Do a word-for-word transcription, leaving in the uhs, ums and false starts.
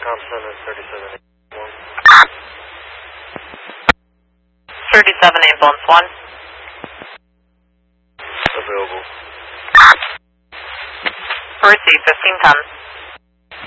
Thompson is thirty-seven one. thirty-seven ambulance one. Available. Receive fifteen ten.